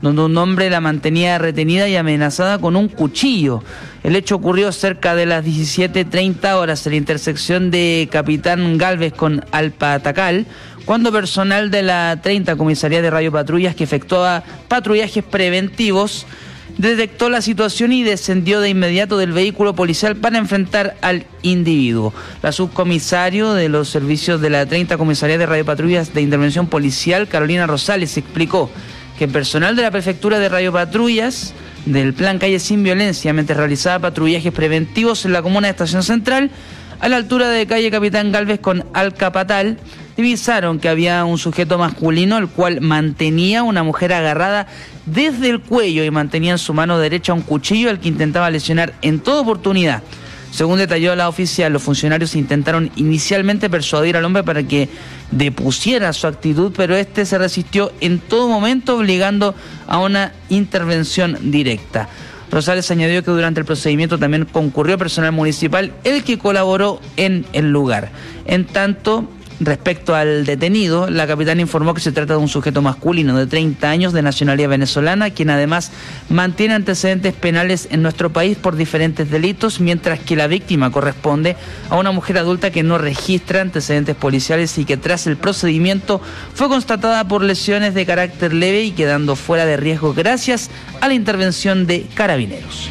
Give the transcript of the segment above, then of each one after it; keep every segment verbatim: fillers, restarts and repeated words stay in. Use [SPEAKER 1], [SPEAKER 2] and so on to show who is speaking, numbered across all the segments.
[SPEAKER 1] donde un hombre la mantenía retenida y amenazada con un cuchillo. El hecho ocurrió cerca de las diecisiete treinta horas en la intersección de Capitán Galvez con Alpatacal, cuando personal de la treinta Comisaría de Radiopatrullas, que efectuaba patrullajes preventivos, detectó la situación y descendió de inmediato del vehículo policial para enfrentar al individuo. La subcomisario de los servicios de la treinta Comisaría de Radiopatrullas de Intervención Policial, Carolina Rosales, explicó que el personal de la Prefectura de Radiopatrullas del Plan Calle Sin Violencia, mientras realizaba patrullajes preventivos en la comuna de Estación Central, a la altura de calle Capitán Galvez con Alcapatal, divisaron que había un sujeto masculino el cual mantenía a una mujer agarrada desde el cuello y mantenía en su mano derecha un cuchillo al que intentaba lesionar en toda oportunidad. Según detalló la oficial, los funcionarios intentaron inicialmente persuadir al hombre para que depusiera su actitud, pero este se resistió en todo momento, obligando a una intervención directa. Rosales añadió que durante el procedimiento también concurrió personal municipal, el que colaboró en el lugar. En tanto, respecto al detenido, la capitana informó que se trata de un sujeto masculino de treinta años de nacionalidad venezolana, quien además mantiene antecedentes penales en nuestro país por diferentes delitos, mientras que la víctima corresponde a una mujer adulta que no registra antecedentes policiales y que tras el procedimiento fue constatada por lesiones de carácter leve y quedando fuera de riesgo gracias a la intervención de carabineros.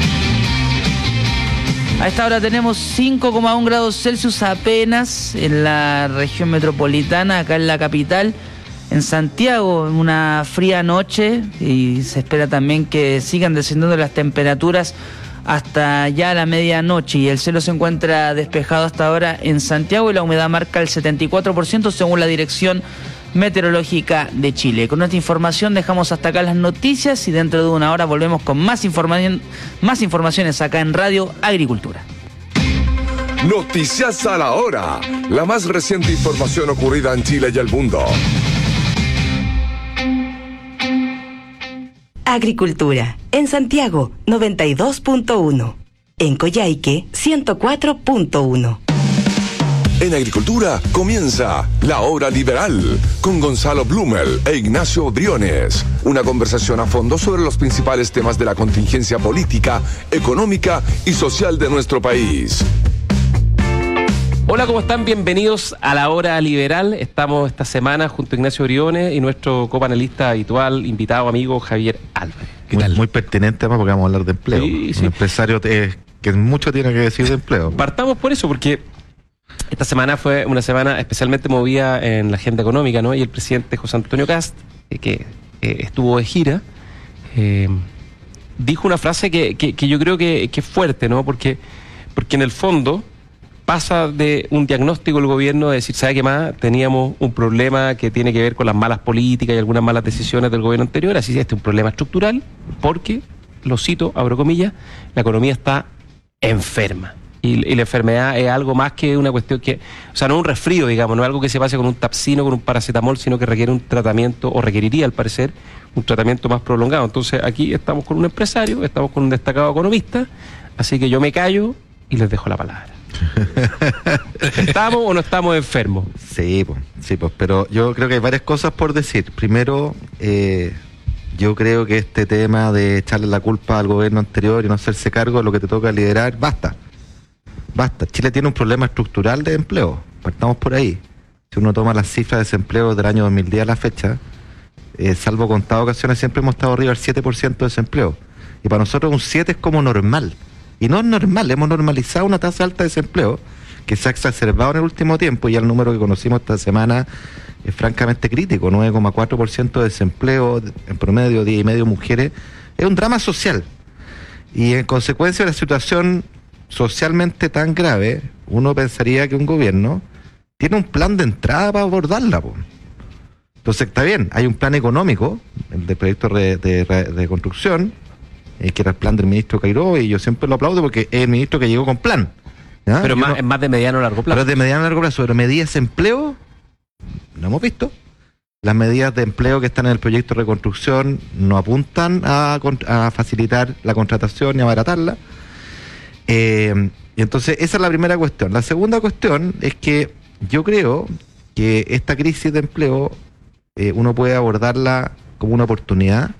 [SPEAKER 1] A esta hora tenemos cinco coma uno grados Celsius apenas en la región metropolitana, acá en la capital. En Santiago, una fría noche, y se espera también que sigan descendiendo las temperaturas hasta ya la medianoche, y el cielo se encuentra despejado hasta ahora en Santiago y la humedad marca el setenta y cuatro por ciento según la Dirección Meteorológica de Chile. Con esta información dejamos hasta acá las noticias y dentro de una hora volvemos con más información, más informaciones acá en Radio Agricultura.
[SPEAKER 2] Noticias a la hora, la más reciente información ocurrida en Chile y el mundo.
[SPEAKER 3] Agricultura, en Santiago noventa y dos punto uno, en Coyhaique ciento cuatro punto uno.
[SPEAKER 2] En Agricultura comienza La Hora Liberal con Gonzalo Blumel e Ignacio Briones. Una conversación a fondo sobre los principales temas de la contingencia política, económica y social de nuestro país.
[SPEAKER 4] Hola, ¿cómo están? Bienvenidos a La Hora Liberal. Estamos esta semana junto a Ignacio Briones y nuestro copanelista habitual, invitado, amigo Javier Álvarez.
[SPEAKER 5] ¿Qué muy, tal? Muy pertinente, además, porque vamos a hablar de empleo.
[SPEAKER 4] Sí, sí.
[SPEAKER 5] Un empresario eh, que mucho tiene que decir de empleo.
[SPEAKER 4] Partamos por eso, porque esta semana fue una semana especialmente movida en la agenda económica, ¿no? Y el presidente José Antonio Kast, eh, que eh, estuvo de gira, eh, dijo una frase que, que, que yo creo que, que es fuerte, ¿no? Porque, porque en el fondo pasa de un diagnóstico del gobierno de decir, ¿sabe qué más? Teníamos un problema que tiene que ver con las malas políticas y algunas malas decisiones del gobierno anterior, así que este es un problema estructural, porque, lo cito, abro comillas, la economía está enferma. Y, y la enfermedad es algo más que una cuestión que, o sea, no un resfrío, digamos, no es algo que se pase con un tapsino, con un paracetamol, sino que requiere un tratamiento, o requeriría al parecer, un tratamiento más prolongado. Entonces aquí estamos con un empresario, estamos con un destacado economista, así que yo me callo y les dejo la palabra. ¿Estamos o no estamos enfermos?
[SPEAKER 5] Sí, pues, sí, pues, pero yo creo que hay varias cosas por decir. Primero, eh, yo creo que este tema de echarle la culpa al gobierno anterior y no hacerse cargo de lo que te toca liderar, basta. Basta, Chile tiene un problema estructural de empleo, partamos por ahí. Si uno toma las cifras de desempleo del año dos mil diez a la fecha, eh, salvo contadas ocasiones, siempre hemos estado arriba del siete por ciento de desempleo. Y para nosotros un siete es como normal. Y no es normal, hemos normalizado una tasa alta de desempleo que se ha exacerbado en el último tiempo, y el número que conocimos esta semana es francamente crítico, nueve coma cuatro por ciento de desempleo, en promedio diez y medio mujeres. Es un drama social. Y en consecuencia de la situación socialmente tan grave, uno pensaría que un gobierno tiene un plan de entrada para abordarla, po. Entonces está bien, hay un plan económico, el de proyecto de, de, de construcción, eh, que era el plan del ministro Cairó, y yo siempre lo aplaudo porque es el ministro que llegó con plan, ¿ya?
[SPEAKER 4] Pero más,
[SPEAKER 5] uno,
[SPEAKER 4] es más de mediano a largo plazo.
[SPEAKER 5] Pero es de mediano a largo plazo, pero medidas de empleo no hemos visto. Las medidas de empleo que están en el proyecto de reconstrucción no apuntan a, a facilitar la contratación ni a abaratarla. Eh, y entonces esa es la primera cuestión. La segunda cuestión es que yo creo que esta crisis de empleo eh, uno puede abordarla como una oportunidad